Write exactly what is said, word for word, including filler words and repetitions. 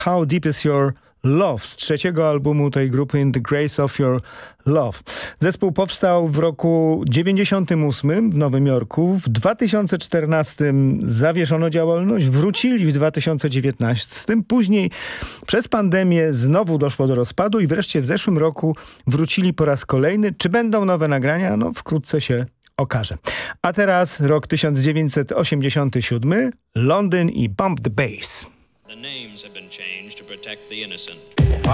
How Deep Is Your Love z trzeciego albumu tej grupy In the Grace of Your Love. Zespół powstał w roku dziewięćdziesiątym ósmym w Nowym Jorku. W dwa tysiące czternastym zawieszono działalność, wrócili w dwa tysiące dziewiętnastym. Później przez pandemię znowu doszło do rozpadu i wreszcie w zeszłym roku wrócili po raz kolejny. Czy będą nowe nagrania? No wkrótce się okaże. A teraz rok tysiąc dziewięćset osiemdziesiąty siódmy. Londyn i Bump the Bass. The names have been changed to protect the innocent.